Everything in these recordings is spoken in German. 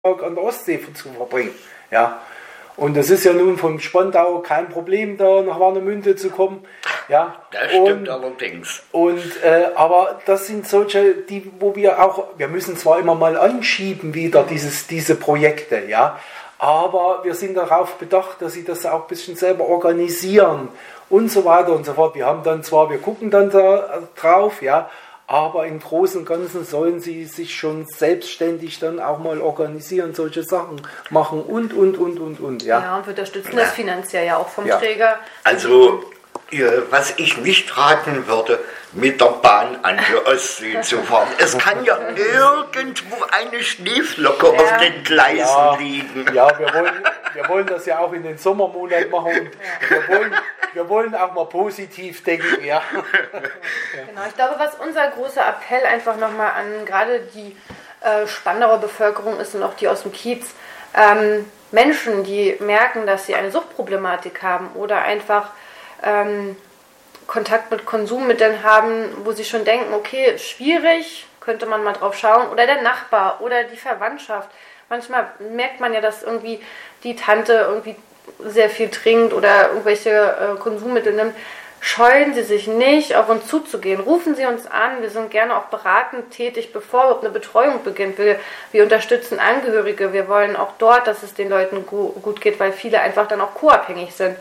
an der Ostsee zu verbringen. Ja. Und das ist ja nun vom Spandau kein Problem, da nach Warnemünde zu kommen. Ja. Das stimmt allerdings. Aber das sind solche, wo wir müssen zwar immer mal anschieben wieder diese Projekte, ja, aber wir sind darauf bedacht, dass sie das auch ein bisschen selber organisieren und so weiter und so fort. Wir gucken dann da drauf, ja, aber im Großen und Ganzen sollen sie sich schon selbstständig dann auch mal organisieren, solche Sachen machen und. Ja, ja, und wir unterstützen das finanziell ja auch vom Träger. Also, was ich nicht raten würde, mit der Bahn an die Ostsee zu fahren. Es kann ja irgendwo eine Schneeflocke auf den Gleisen liegen. Ja, wir wollen das ja auch in den Sommermonaten machen. Wir wollen auch mal positiv denken, ja. Genau, ich glaube, was unser großer Appell einfach nochmal an gerade die Spandauer Bevölkerung ist und auch die aus dem Kiez, Menschen, die merken, dass sie eine Suchtproblematik haben oder einfach Kontakt mit Konsummitteln haben, wo sie schon denken, okay, schwierig, könnte man mal drauf schauen, oder der Nachbar oder die Verwandtschaft. Manchmal merkt man ja, dass irgendwie die Tante irgendwie sehr viel trinkt oder irgendwelche Konsummittel nimmt. Scheuen Sie sich nicht, auf uns zuzugehen. Rufen Sie uns an. Wir sind gerne auch beratend tätig, bevor überhaupt eine Betreuung beginnt. Wir unterstützen Angehörige. Wir wollen auch dort, dass es den Leuten gut geht, weil viele einfach dann auch co-abhängig sind.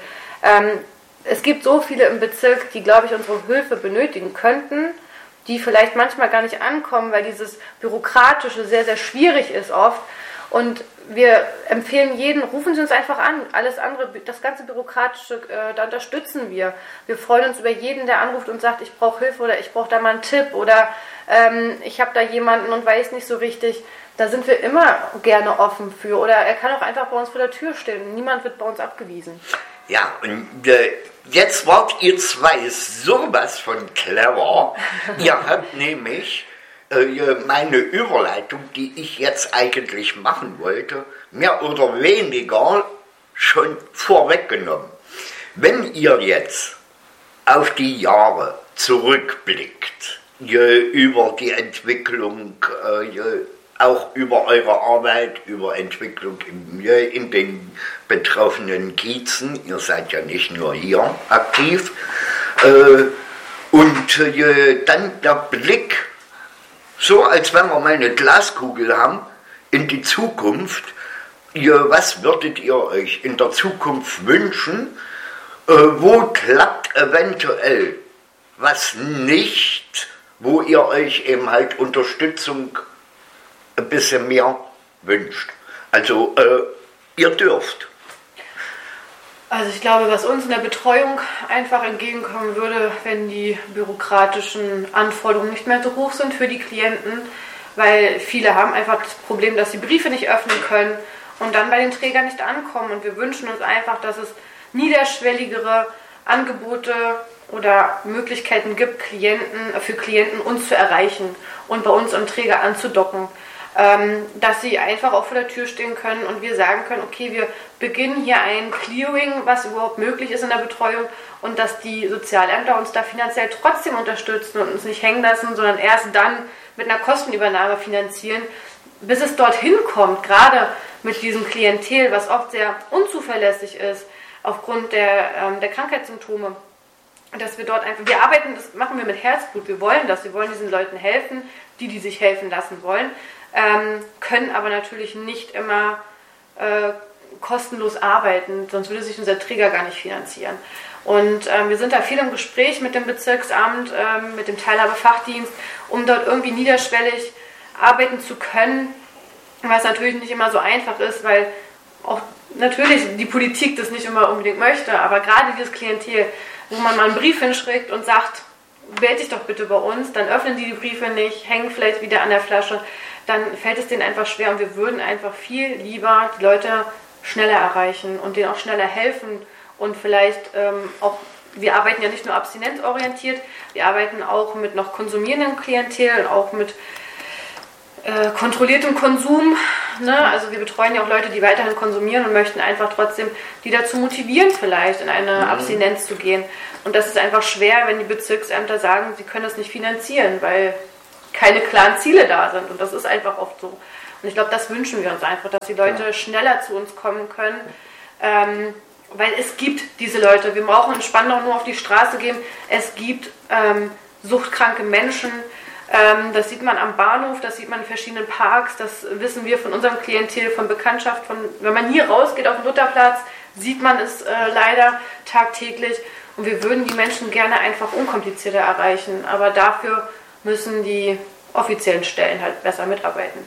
Es gibt so viele im Bezirk, die, glaube ich, unsere Hilfe benötigen könnten, die vielleicht manchmal gar nicht ankommen, weil dieses Bürokratische sehr, sehr schwierig ist oft. Und wir empfehlen jeden, rufen Sie uns einfach an. Alles andere, das ganze Bürokratische, da unterstützen wir. Wir freuen uns über jeden, der anruft und sagt, ich brauche Hilfe oder ich brauche da mal einen Tipp oder ich habe da jemanden und weiß nicht so richtig. Da sind wir immer gerne offen für. Oder er kann auch einfach bei uns vor der Tür stehen. Niemand wird bei uns abgewiesen. Ja, und jetzt wart ihr zwei sowas von clever. Ihr habt nämlich meine Überleitung, die ich jetzt eigentlich machen wollte, mehr oder weniger schon vorweggenommen. Wenn ihr jetzt auf die Jahre zurückblickt, über die Entwicklung, auch über eure Arbeit, über Entwicklung in den betroffenen Kiezen, ihr seid ja nicht nur hier aktiv, und dann der Blick, so als wenn wir mal eine Glaskugel haben, in die Zukunft. Was würdet ihr euch in der Zukunft wünschen? Wo klappt eventuell was nicht, wo ihr euch eben halt Unterstützung ein bisschen mehr wünscht? Also ihr dürft. Also ich glaube, was uns in der Betreuung einfach entgegenkommen würde, wenn die bürokratischen Anforderungen nicht mehr so hoch sind für die Klienten, weil viele haben einfach das Problem, dass sie Briefe nicht öffnen können und dann bei den Trägern nicht ankommen. Und wir wünschen uns einfach, dass es niederschwelligere Angebote oder Möglichkeiten gibt, für Klienten uns zu erreichen und bei uns am Träger anzudocken. Dass sie einfach auch vor der Tür stehen können und wir sagen können, okay, wir beginnen hier ein Clearing, was überhaupt möglich ist in der Betreuung und dass die Sozialämter uns da finanziell trotzdem unterstützen und uns nicht hängen lassen, sondern erst dann mit einer Kostenübernahme finanzieren, bis es dorthin kommt, gerade mit diesem Klientel, was oft sehr unzuverlässig ist aufgrund der Krankheitssymptome. Dass wir dort einfach, wir arbeiten, das machen wir mit Herzblut, wir wollen diesen Leuten helfen, die sich helfen lassen wollen, können aber natürlich nicht immer kostenlos arbeiten, sonst würde sich unser Träger gar nicht finanzieren. Und wir sind da viel im Gespräch mit dem Bezirksamt, mit dem Teilhabefachdienst, um dort irgendwie niederschwellig arbeiten zu können, was natürlich nicht immer so einfach ist, weil auch natürlich die Politik das nicht immer unbedingt möchte, aber gerade dieses Klientel, wo man mal einen Brief hinschickt und sagt, melde dich doch bitte bei uns, dann öffnen die Briefe nicht, hängen vielleicht wieder an der Flasche, dann fällt es denen einfach schwer und wir würden einfach viel lieber die Leute schneller erreichen und denen auch schneller helfen und vielleicht auch, wir arbeiten ja nicht nur abstinenzorientiert, wir arbeiten auch mit noch konsumierendem Klientel, auch mit kontrolliertem Konsum, ne? Also wir betreuen ja auch Leute, die weiterhin konsumieren und möchten einfach trotzdem die dazu motivieren, vielleicht in eine Abstinenz zu gehen. Und das ist einfach schwer, wenn die Bezirksämter sagen, sie können das nicht finanzieren, weil keine klaren Ziele da sind. Und das ist einfach oft so. Und ich glaube, das wünschen wir uns einfach, dass die Leute schneller zu uns kommen können. Weil es gibt diese Leute. Wir brauchen in Spandau nur auf die Straße gehen. Es gibt suchtkranke Menschen. Das sieht man am Bahnhof, das sieht man in verschiedenen Parks. Das wissen wir von unserem Klientel, von Bekanntschaft. Wenn man hier rausgeht auf den Lutherplatz, sieht man es leider tagtäglich. Und wir würden die Menschen gerne einfach unkomplizierter erreichen. Aber dafür müssen die offiziellen Stellen halt besser mitarbeiten.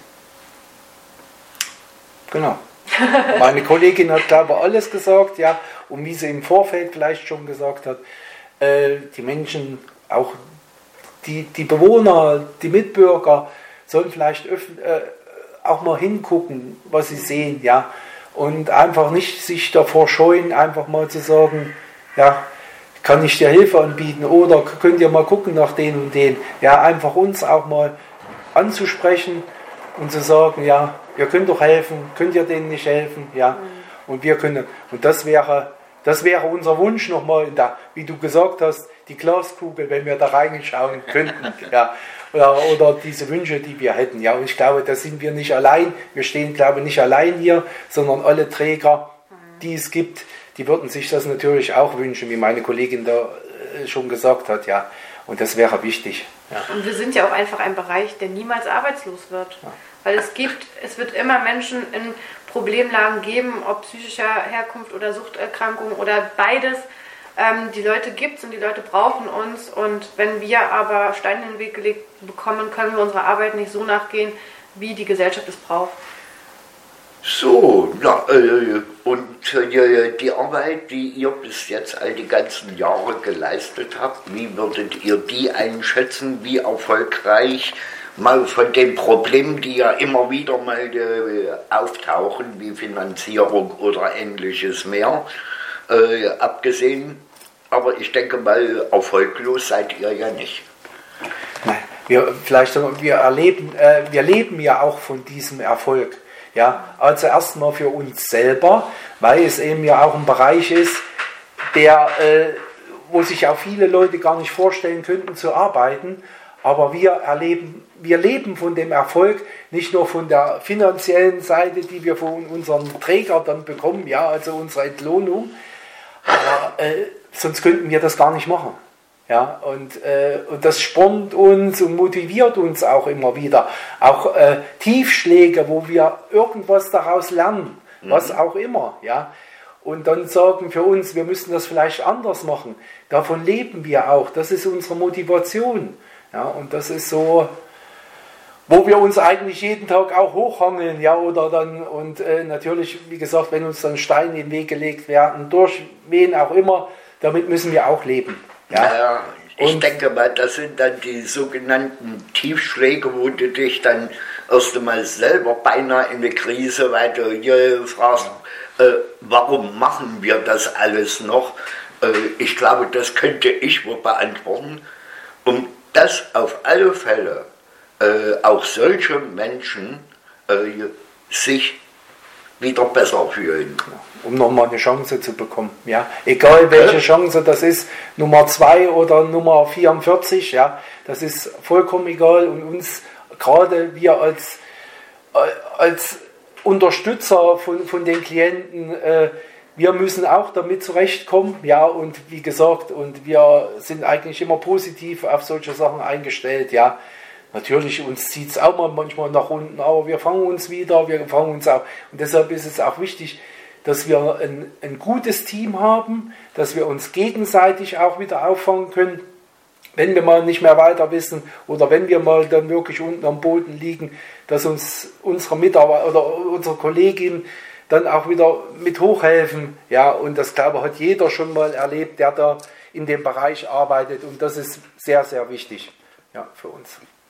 Genau. Meine Kollegin hat, glaube ich, alles gesagt, ja, und wie sie im Vorfeld vielleicht schon gesagt hat, die Menschen, auch die Bewohner, die Mitbürger, sollen vielleicht auch mal hingucken, was sie sehen, ja, und einfach nicht sich davor scheuen, einfach mal zu sagen, ja, kann ich dir Hilfe anbieten oder könnt ihr mal gucken nach den und den, ja, einfach uns auch mal anzusprechen und zu sagen, ja, ihr könnt doch helfen, könnt ihr denen nicht helfen, ja, und wir können, und das wäre unser Wunsch nochmal, wie du gesagt hast, die Glaskugel, wenn wir da reinschauen könnten, ja, oder diese Wünsche, die wir hätten, ja, und ich glaube, da sind wir nicht allein, wir stehen, glaube ich, nicht allein hier, sondern alle Träger, die es gibt, die würden sich das natürlich auch wünschen, wie meine Kollegin da schon gesagt hat, ja, und das wäre wichtig. Ja. Und wir sind ja auch einfach ein Bereich, der niemals arbeitslos wird. Ja. Weil es wird immer Menschen in Problemlagen geben, ob psychischer Herkunft oder Suchterkrankung oder beides. Die Leute gibt es und die Leute brauchen uns. Und wenn wir aber Steine in den Weg gelegt bekommen, können wir unserer Arbeit nicht so nachgehen, wie die Gesellschaft es braucht. So, ja, und die Arbeit, die ihr bis jetzt all die ganzen Jahre geleistet habt, wie würdet ihr die einschätzen, wie erfolgreich, mal von den Problemen, die ja immer wieder mal auftauchen, wie Finanzierung oder ähnliches mehr, abgesehen, aber ich denke mal, erfolglos seid ihr ja nicht. Nein, wir leben ja auch von diesem Erfolg. Ja, also erstmal für uns selber, weil es eben ja auch ein Bereich ist, wo sich auch viele Leute gar nicht vorstellen könnten zu arbeiten, aber wir leben von dem Erfolg, nicht nur von der finanziellen Seite, die wir von unseren Trägern dann bekommen, ja, also unsere Entlohnung, aber sonst könnten wir das gar nicht machen. Ja, und das spornt uns und motiviert uns auch immer wieder. Auch Tiefschläge, wo wir irgendwas daraus lernen, was auch immer. Ja. Und dann sagen für uns, wir müssen das vielleicht anders machen. Davon leben wir auch. Das ist unsere Motivation. Ja, und das ist so, wo wir uns eigentlich jeden Tag auch hochhangeln. Ja, oder dann, und natürlich, wie gesagt, wenn uns dann Steine in den Weg gelegt werden, durch wen auch immer, damit müssen wir auch leben. Ja. Naja, ich denke mal, das sind dann die sogenannten Tiefschläge, wo du dich dann erst einmal selber beinahe in eine Krise, weil du hier fragst, warum machen wir das alles noch? Ich glaube, das könnte ich wohl beantworten. Um das auf alle Fälle auch solche Menschen sich wieder besser fühlen. Um nochmal eine Chance zu bekommen. Ja. Egal welche Chance das ist, Nummer 2 oder Nummer 44, ja, das ist vollkommen egal. Und uns, gerade wir als Unterstützer von den Klienten, wir müssen auch damit zurechtkommen. Ja, und wie gesagt, und wir sind eigentlich immer positiv auf solche Sachen eingestellt. Ja. Natürlich, uns zieht es auch manchmal nach unten, aber wir fangen uns wieder, wir fangen uns auch. Und deshalb ist es auch wichtig, dass wir ein gutes Team haben, dass wir uns gegenseitig auch wieder auffangen können, wenn wir mal nicht mehr weiter wissen oder wenn wir mal dann wirklich unten am Boden liegen, dass uns unsere Mitarbeiter oder unsere Kollegin dann auch wieder mit hochhelfen. Ja, und das, glaube ich, hat jeder schon mal erlebt, der da in dem Bereich arbeitet, und das ist sehr, sehr wichtig, ja, für uns.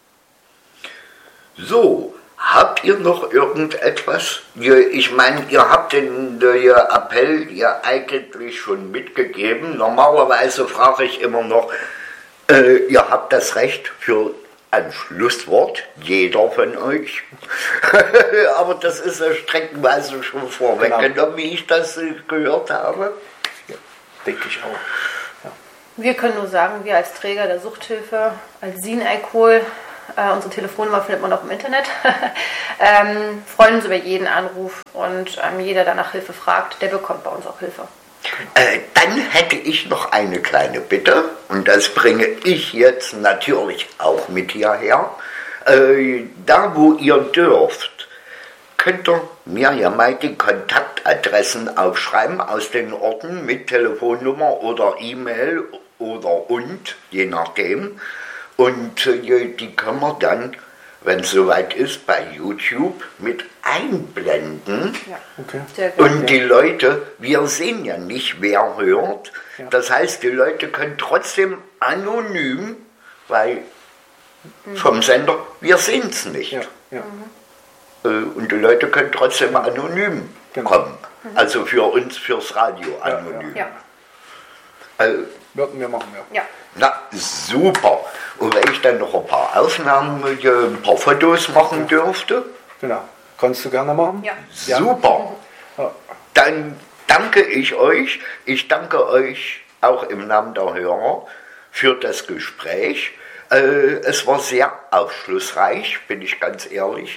So, habt ihr noch irgendetwas? Ich meine, ihr habt den Appell ja eigentlich schon mitgegeben. Normalerweise frage ich immer noch, ihr habt das Recht für ein Schlusswort, jeder von euch. Aber das ist ja streckenweise schon vorweggenommen, wie ich das gehört habe. Ja, denke ich auch. Ja. Wir können nur sagen, wir als Träger der Suchthilfe, als Sinalkohol, Unsere Telefonnummer findet man auch im Internet. Freuen uns über jeden Anruf und jeder, der nach Hilfe fragt, der bekommt bei uns auch Hilfe. Dann hätte ich noch eine kleine Bitte und das bringe ich jetzt natürlich auch mit hierher. Da, wo ihr dürft, könnt ihr mir ja mal die Kontaktadressen aufschreiben aus den Orten mit Telefonnummer oder E-Mail oder je nachdem. Und die können wir dann, wenn es soweit ist, bei YouTube mit einblenden. Ja. Okay. Sehr gut. Und die Leute, wir sehen ja nicht, wer hört. Ja. Das heißt, die Leute können trotzdem anonym, weil vom Sender, wir sehen es nicht. Ja, ja. Und die Leute können trotzdem anonym Genau. kommen. Also für uns, fürs Radio anonym. Ja. Würden wir machen, ja. Ja. Na, super. Und wenn ich dann noch ein paar Aufnahmen, ein paar Fotos machen dürfte, Genau. Kannst du gerne machen? Ja. super. Ja. Dann danke ich euch. Ich danke euch auch im Namen der Hörer für das Gespräch. Es war sehr aufschlussreich, bin ich ganz ehrlich.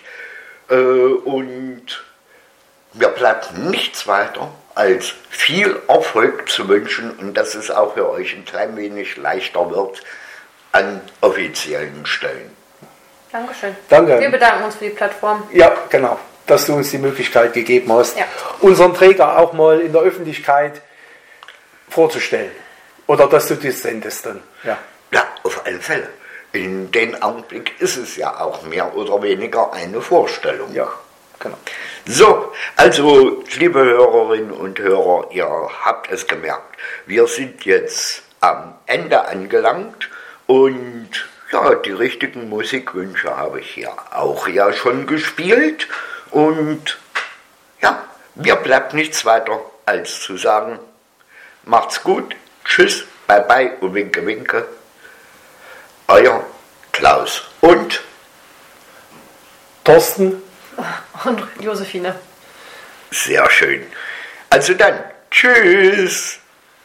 Und mir bleibt nichts weiter, als viel Erfolg zu wünschen und dass es auch für euch ein klein wenig leichter wird an offiziellen Stellen. Dankeschön. Danke. Wir bedanken uns für die Plattform. Ja, genau, dass du uns die Möglichkeit gegeben hast, Ja. unseren Träger auch mal in der Öffentlichkeit vorzustellen. Oder dass du das sendest dann. Ja. Ja, auf alle Fälle. In dem Augenblick ist es ja auch mehr oder weniger eine Vorstellung. Ja, genau. So, also, liebe Hörerinnen und Hörer, ihr habt es gemerkt. Wir sind jetzt am Ende angelangt und ja, die richtigen Musikwünsche habe ich hier auch ja schon gespielt. Und ja, mir bleibt nichts weiter als zu sagen, macht's gut, tschüss, bye bye und winke winke. Euer Klaus und Thorsten? Und Josephine. sehr schön. Also dann, tschüss.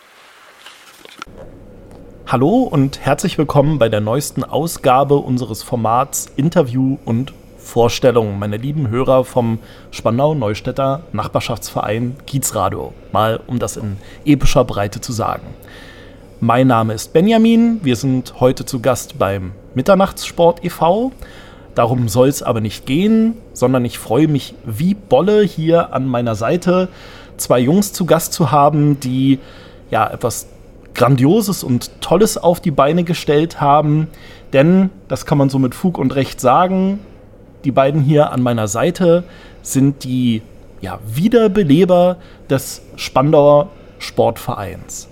Hallo und herzlich willkommen bei der neuesten Ausgabe unseres Formats Interview und Vorstellung, meine lieben Hörer vom Spandau-Neustädter Nachbarschaftsverein Kiezradio. Mal um das in epischer Breite zu sagen. Mein Name ist Benjamin, wir sind heute zu Gast beim Mitternachtssport e.V. Darum soll es aber nicht gehen, sondern ich freue mich wie Bolle, hier an meiner Seite zwei Jungs zu Gast zu haben, die ja etwas Grandioses und Tolles auf die Beine gestellt haben. Denn, das kann man so mit Fug und Recht sagen, die beiden hier an meiner Seite sind die Wiederbeleber des Spandauer Sportvereins.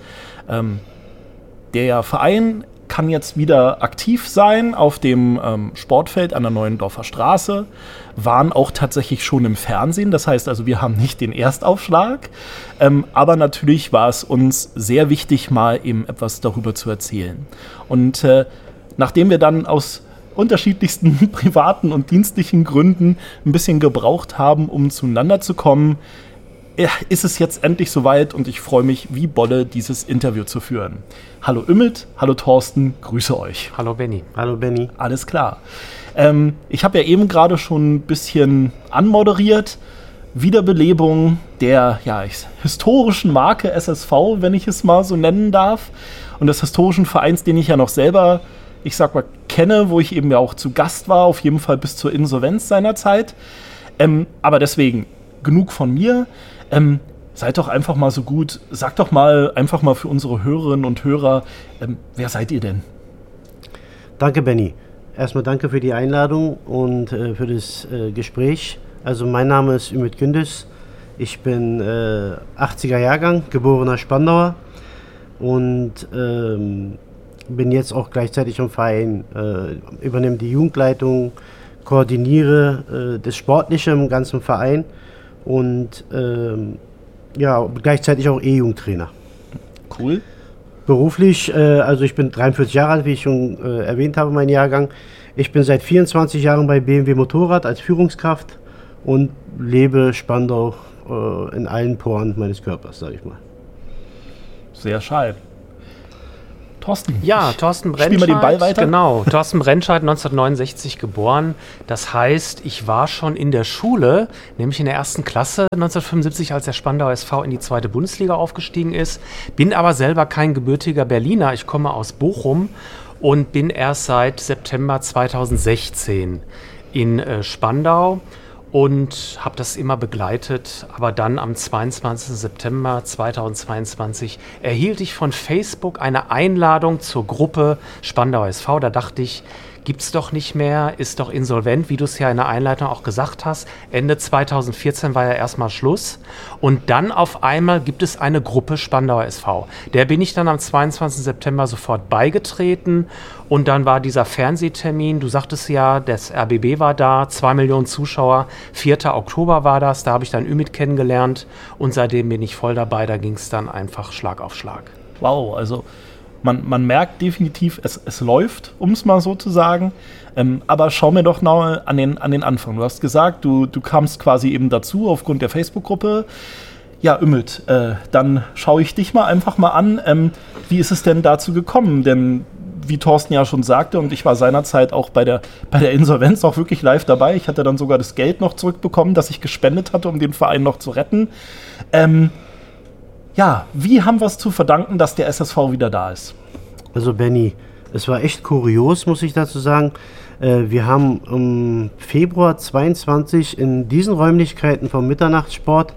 Der Verein kann jetzt wieder aktiv sein auf dem Sportfeld an der Neuendorfer Straße, waren auch tatsächlich schon im Fernsehen, das heißt also, wir haben nicht den Erstaufschlag, aber natürlich war es uns sehr wichtig, mal eben etwas darüber zu erzählen. Und nachdem wir dann aus unterschiedlichsten privaten und dienstlichen Gründen ein bisschen gebraucht haben, um zueinander zu kommen, ist es jetzt endlich soweit und ich freue mich wie Bolle, dieses Interview zu führen. Hallo Ümmelt, hallo Thorsten, grüße euch. Hallo Benny. Hallo Benny. Alles klar. Ich habe ja eben gerade schon ein bisschen anmoderiert. Wiederbelebung der historischen Marke SSV, wenn ich es mal so nennen darf. Und des historischen Vereins, den ich ja noch selber, ich sag mal, kenne, wo ich eben ja auch zu Gast war, auf jeden Fall bis zur Insolvenz seinerzeit. Aber deswegen, genug von mir. Seid doch einfach mal so gut, sagt doch mal einfach mal für unsere Hörerinnen und Hörer, wer seid ihr denn? Danke Benny. Erstmal danke für die Einladung und für das Gespräch. Also mein Name ist Ümit Gündüz. Ich bin 80er Jahrgang, geborener Spandauer und bin jetzt auch gleichzeitig im Verein, übernehme die Jugendleitung, koordiniere das Sportliche im ganzen Verein und gleichzeitig auch E-Jugendtrainer. Cool. Beruflich, also ich bin 43 Jahre alt, wie ich schon erwähnt habe, mein Jahrgang. Ich bin seit 24 Jahren bei BMW Motorrad als Führungskraft und lebe Spandau in allen Poren meines Körpers, sage ich mal. Sehr schön. Thorsten. Ja, Thorsten Brentscheid. Spielen wir den Ball weiter? Genau, Thorsten Brentscheid, 1969 geboren. Das heißt, ich war schon in der Schule, nämlich in der 1. Klasse 1975, als der Spandauer SV in die 2. Bundesliga aufgestiegen ist. Bin aber selber kein gebürtiger Berliner. Ich komme aus Bochum und bin erst seit September 2016 in Spandau und habe das immer begleitet. Aber dann am 22. September 2022 erhielt ich von Facebook eine Einladung zur Gruppe Spandauer SV. Da dachte ich, gibt's doch nicht mehr, ist doch insolvent, wie du es ja in der Einleitung auch gesagt hast. Ende 2014 war ja erstmal Schluss. Und dann auf einmal gibt es eine Gruppe Spandauer SV. Der bin ich dann am 22. September sofort beigetreten. Und dann war dieser Fernsehtermin, du sagtest ja, das RBB war da, 2 Millionen Zuschauer, 4. Oktober war das, da habe ich dann Ümit kennengelernt. Und seitdem bin ich voll dabei, da ging es dann einfach Schlag auf Schlag. Wow, also man merkt definitiv, es läuft, um es mal so zu sagen. Aber schau mir doch noch an den Anfang. Du hast gesagt, du kamst quasi eben dazu aufgrund der Facebook-Gruppe. Ja, Ümit, dann schaue ich dich einfach mal an. Wie ist es denn dazu gekommen? Denn wie Thorsten ja schon sagte, und ich war seinerzeit auch bei der Insolvenz auch wirklich live dabei. Ich hatte dann sogar das Geld noch zurückbekommen, das ich gespendet hatte, um den Verein noch zu retten. Ja, wie haben wir es zu verdanken, dass der SSV wieder da ist? Also Benny, es war echt kurios, muss ich dazu sagen. Wir haben im Februar 22 in diesen Räumlichkeiten vom Mitternachtssport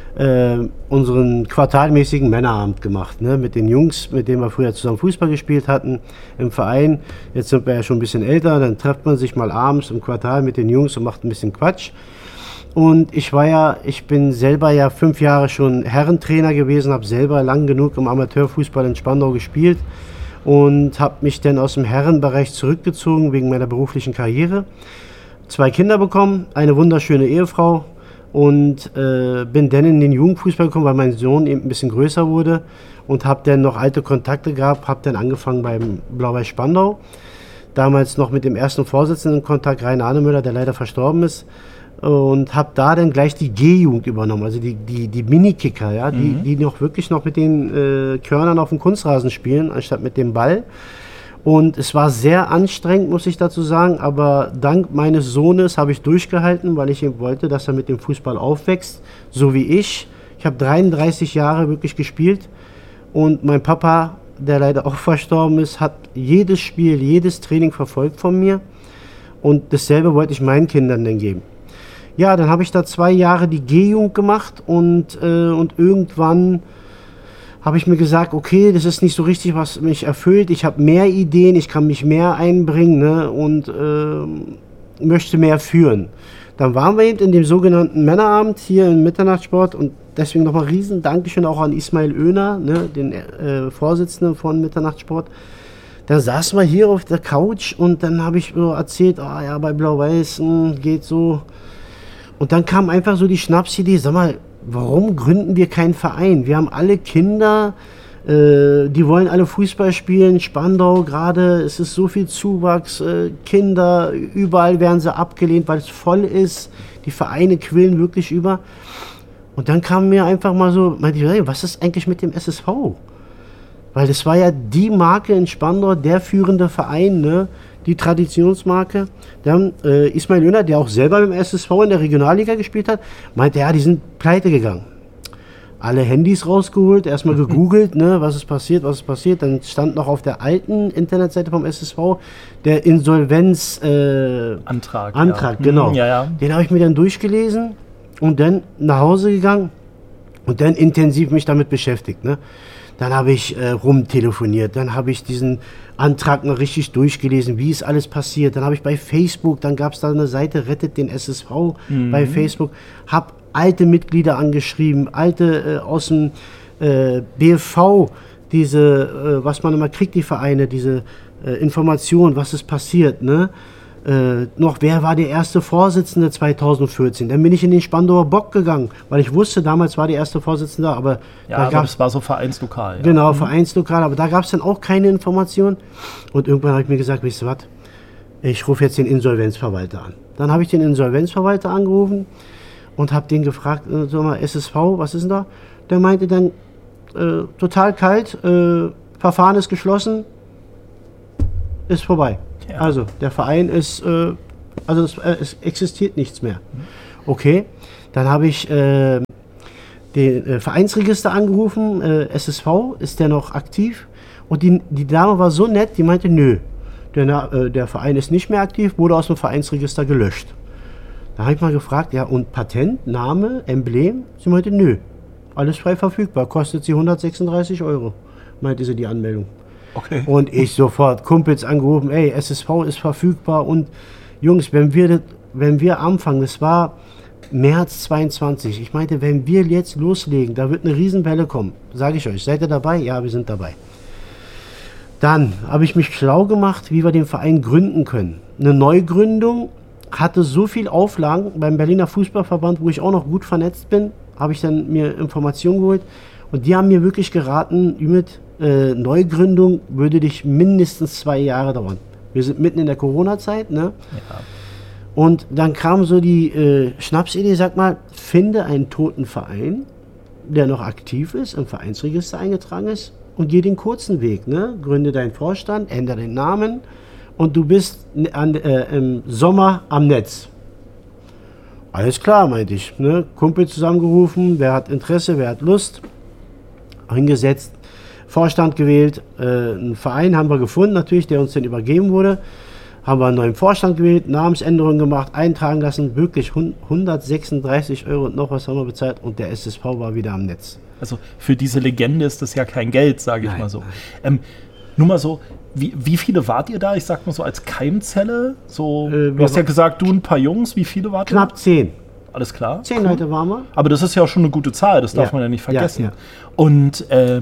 unseren quartalmäßigen Männerabend gemacht, ne? Mit den Jungs, mit denen wir früher zusammen Fußball gespielt hatten im Verein. Jetzt sind wir ja schon ein bisschen älter, dann trifft man sich mal abends im Quartal mit den Jungs und macht ein bisschen Quatsch. Und ich bin selber ja 5 Jahre schon Herrentrainer gewesen, habe selber lang genug im Amateurfußball in Spandau gespielt und habe mich dann aus dem Herrenbereich zurückgezogen wegen meiner beruflichen Karriere. 2 Kinder bekommen, eine wunderschöne Ehefrau und bin dann in den Jugendfußball gekommen, weil mein Sohn eben ein bisschen größer wurde und habe dann noch alte Kontakte gehabt, habe dann angefangen beim Blau-Weiß Spandau. Damals noch mit dem ersten Vorsitzenden in Kontakt, Rainer Arnemüller, der leider verstorben ist. Und habe da dann gleich die G-Jugend übernommen, also die Mini-Kicker, ja, die noch wirklich noch mit den Körnern auf dem Kunstrasen spielen, anstatt mit dem Ball. Und es war sehr anstrengend, muss ich dazu sagen, aber dank meines Sohnes habe ich durchgehalten, weil ich ihm wollte, dass er mit dem Fußball aufwächst, so wie ich. Ich habe 33 Jahre wirklich gespielt und mein Papa, der leider auch verstorben ist, hat jedes Spiel, jedes Training verfolgt von mir und dasselbe wollte ich meinen Kindern dann geben. Ja, dann habe ich da 2 Jahre die G-Jugend gemacht und irgendwann habe ich mir gesagt, okay, das ist nicht so richtig, was mich erfüllt. Ich habe mehr Ideen, ich kann mich mehr einbringen, ne, und möchte mehr führen. Dann waren wir eben in dem sogenannten Männerabend hier im Mitternachtssport und deswegen nochmal riesen Dankeschön auch an Ismail Oehner, ne, den Vorsitzenden von Mitternachtssport. Da saßen wir hier auf der Couch und dann habe ich so erzählt, ja, bei Blau-Weiß geht so. Und dann kam einfach so die Schnapsidee, sag mal, warum gründen wir keinen Verein? Wir haben alle Kinder, die wollen alle Fußball spielen, Spandau gerade, es ist so viel Zuwachs, Kinder, überall werden sie abgelehnt, weil es voll ist, die Vereine quillen wirklich über. Und dann kam mir einfach mal so, was ist eigentlich mit dem SSV? Weil das war ja die Marke in Spandau, der führende Verein, ne? Die Traditionsmarke. Dann Ismail Oehner, der auch selber beim SSV in der Regionalliga gespielt hat, meinte, ja, die sind pleite gegangen. Alle Handys rausgeholt, erstmal gegoogelt, ne, was ist passiert. Dann stand noch auf der alten Internetseite vom SSV der Insolvenz-Antrag, ja. Genau. Ja. Den habe ich mir dann durchgelesen und dann nach Hause gegangen und dann intensiv mich damit beschäftigt, ne. Dann habe ich rumtelefoniert, dann habe ich diesen Antrag noch richtig durchgelesen, wie ist alles passiert. Dann habe ich bei Facebook, dann gab es da eine Seite, rettet den SSV bei Facebook, habe alte Mitglieder angeschrieben, alte aus dem BFV, diese, was man immer kriegt, die Vereine, diese Informationen, was ist passiert, ne? Noch, wer war der erste Vorsitzende 2014? Dann bin ich in den Spandauer Bock gegangen, weil ich wusste, damals war der erste Vorsitzende da, aber ja, das war so Vereinslokal. Ja. Genau, Vereinslokal, aber da gab es dann auch keine Informationen. Und irgendwann habe ich mir gesagt, weißt du was, ich rufe jetzt den Insolvenzverwalter an. Dann habe ich den Insolvenzverwalter angerufen und habe den gefragt, sag mal, SSV, was ist denn da? Der meinte dann, total kalt, Verfahren ist geschlossen, ist vorbei. Ja. Also der Verein ist, es existiert nichts mehr. Okay, dann habe ich den Vereinsregister angerufen, SSV, ist der noch aktiv? Und die Dame war so nett, die meinte, nö, der Verein ist nicht mehr aktiv, wurde aus dem Vereinsregister gelöscht. Da habe ich mal gefragt, ja, und Patent, Name, Emblem? Sie meinte, nö, alles frei verfügbar, kostet sie 136 €, meinte sie die Anmeldung. Okay. Und ich sofort Kumpels angerufen, ey, SSV ist verfügbar und Jungs, wenn wir anfangen, das war März 22, ich meinte, wenn wir jetzt loslegen, da wird eine Riesenwelle kommen, sage ich euch, seid ihr dabei? Ja, wir sind dabei. Dann habe ich mich schlau gemacht, wie wir den Verein gründen können. Eine Neugründung hatte so viel Auflagen beim Berliner Fußballverband, wo ich auch noch gut vernetzt bin, habe ich dann mir Informationen geholt und die haben mir wirklich geraten, mit Neugründung würde dich mindestens 2 Jahre dauern. Wir sind mitten in der Corona-Zeit, ne? Ja. Und dann kam so die Schnapsidee, sag mal, finde einen toten Verein, der noch aktiv ist, im Vereinsregister eingetragen ist und geh den kurzen Weg, ne? Gründe deinen Vorstand, ändere den Namen und du bist im Sommer am Netz. Alles klar, meinte ich, ne? Kumpel zusammengerufen, wer hat Interesse, wer hat Lust, hingesetzt, Vorstand gewählt, einen Verein haben wir gefunden natürlich, der uns dann übergeben wurde, haben wir einen neuen Vorstand gewählt, Namensänderungen gemacht, eintragen lassen, wirklich 136 € und noch was haben wir bezahlt und der SSV war wieder am Netz. Also für diese Legende ist das ja kein Geld, sage ich Nein, mal so. Nur mal so, wie viele wart ihr da? Ich sag mal so als Keimzelle. So, du hast ja gesagt, du und ein paar Jungs, wie viele wart ihr? Knapp 10. Alles klar. 10 Leute waren wir. Aber das ist ja auch schon eine gute Zahl, das darf Ja, man ja nicht vergessen. ja. Und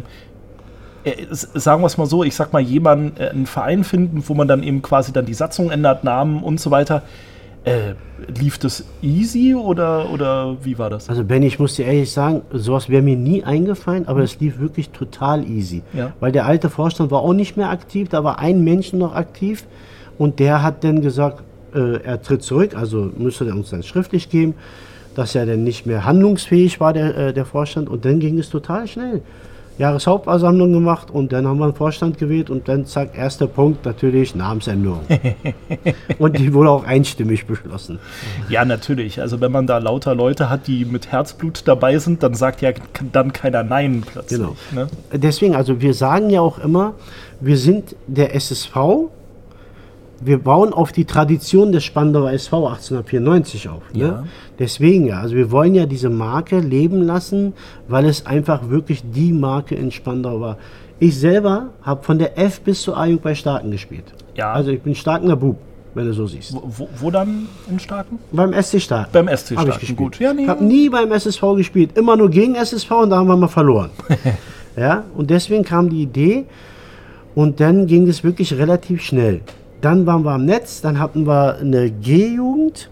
sagen wir es mal so, ich sag mal, einen Verein finden, wo man dann eben quasi dann die Satzung ändert, Namen und so weiter. Lief das easy oder wie war das? Also Benny, ich muss dir ehrlich sagen, sowas wäre mir nie eingefallen, aber es lief wirklich total easy. Ja. Weil der alte Vorstand war auch nicht mehr aktiv, da war ein Mensch noch aktiv und der hat dann gesagt, er tritt zurück, also müsste er uns dann schriftlich geben, dass er dann nicht mehr handlungsfähig war, der Vorstand, und dann ging es total schnell. Jahreshauptversammlung gemacht und dann haben wir einen Vorstand gewählt und dann zack, erster Punkt natürlich Namensänderung. Und die wurde auch einstimmig beschlossen. Ja, natürlich. Also wenn man da lauter Leute hat, die mit Herzblut dabei sind, dann sagt ja dann keiner Nein plötzlich. Genau. Ne? Deswegen, also wir sagen ja auch immer, wir sind der SSV, wir bauen auf die Tradition des Spandauer SV 1894 auf. Ne? Ja. Deswegen ja, also wir wollen ja diese Marke leben lassen, weil es einfach wirklich die Marke in Spandau war. Ich selber habe von der F bis zur A-Jugend bei Starken gespielt. Ja. Also ich bin Starkener Bub, wenn du so siehst. Wo dann in Starken? Beim SC Starken. Beim SC Hab ich Starken, gespielt. gut. Ja, nee. Ich habe nie beim SSV gespielt, immer nur gegen SSV und da haben wir mal verloren. Ja, und deswegen kam die Idee und dann ging es wirklich relativ schnell. Dann waren wir am Netz, dann hatten wir eine G-Jugend.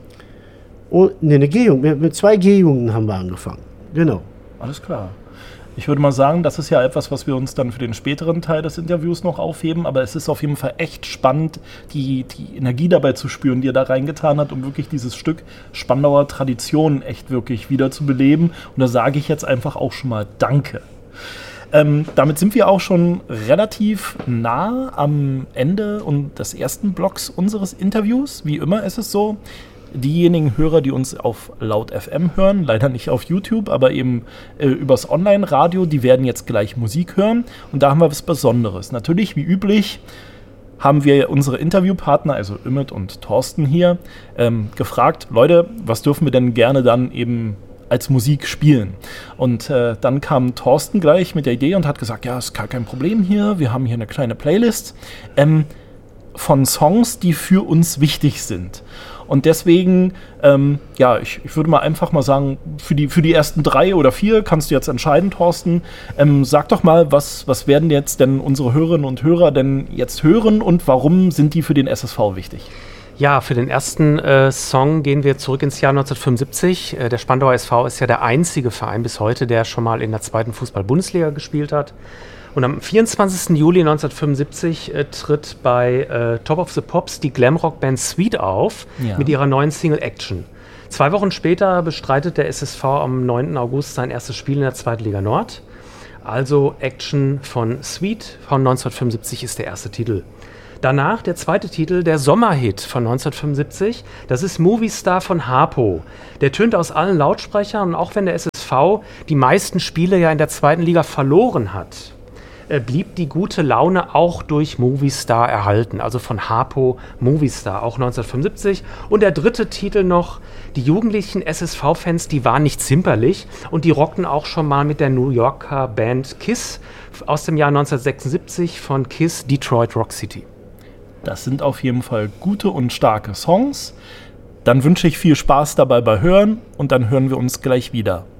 Eine G-Jugend, mit 2 G-Jugenden haben wir angefangen. Genau. Alles klar. Ich würde mal sagen, das ist ja etwas, was wir uns dann für den späteren Teil des Interviews noch aufheben, aber es ist auf jeden Fall echt spannend, die Energie dabei zu spüren, die er da reingetan hat, um wirklich dieses Stück Spandauer Tradition echt wirklich wieder zu beleben. Und da sage ich jetzt einfach auch schon mal Danke. Damit sind wir auch schon relativ nah am Ende des ersten Blocks unseres Interviews. Wie immer ist es so, diejenigen Hörer, die uns auf Laut FM hören, leider nicht auf YouTube, aber eben übers Online-Radio, die werden jetzt gleich Musik hören. Und da haben wir was Besonderes. Natürlich, wie üblich, haben wir unsere Interviewpartner, also Ümit und Thorsten hier, gefragt, Leute, was dürfen wir denn gerne dann eben als Musik spielen? Und dann kam Thorsten gleich mit der Idee und hat gesagt, ja, ist gar kein Problem hier, wir haben hier eine kleine Playlist von Songs, die für uns wichtig sind. Und deswegen, ich würde mal einfach mal sagen, für die ersten 3 oder 4 kannst du jetzt entscheiden, Thorsten. Sag doch mal, was werden jetzt denn unsere Hörerinnen und Hörer denn jetzt hören und warum sind die für den SSV wichtig? Ja, für den ersten Song gehen wir zurück ins Jahr 1975. Der Spandauer SV ist ja der einzige Verein bis heute, der schon mal in der 2. Fußball-Bundesliga gespielt hat. Und am 24. Juli 1975 tritt bei Top of the Pops die Glamrock-Band Sweet auf mit ihrer neuen Single Action. 2 Wochen später bestreitet der SSV am 9. August sein erstes Spiel in der 2. Liga Nord. Also Action von Sweet von 1975 ist der erste Titel. Danach der zweite Titel, der Sommerhit von 1975. Das ist Movie Star von Harpo. Der tönt aus allen Lautsprechern und auch wenn der SSV die meisten Spiele ja in der zweiten Liga verloren hat, blieb die gute Laune auch durch Movie Star erhalten. Also von Harpo Movie Star, auch 1975. Und der dritte Titel noch, die jugendlichen SSV-Fans, die waren nicht zimperlich und die rockten auch schon mal mit der New Yorker Band KISS aus dem Jahr 1976 von KISS Detroit Rock City. Das sind auf jeden Fall gute und starke Songs. Dann wünsche ich viel Spaß dabei bei Hören und dann hören wir uns gleich wieder.